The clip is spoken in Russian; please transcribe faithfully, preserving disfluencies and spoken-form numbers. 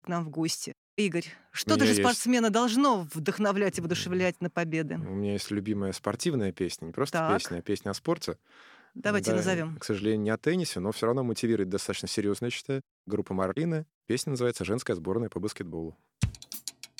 к нам в гости. Игорь, У что-то меня же есть спортсмена должно вдохновлять и воодушевлять на победы. у меня есть любимая спортивная песня, не просто Так. песня, а песня о спорте. Давайте Да, назовем. к сожалению, не о теннисе, но все равно мотивирует достаточно серьезно, я считаю. Группа "Марлины". Песня называется "Женская сборная по баскетболу".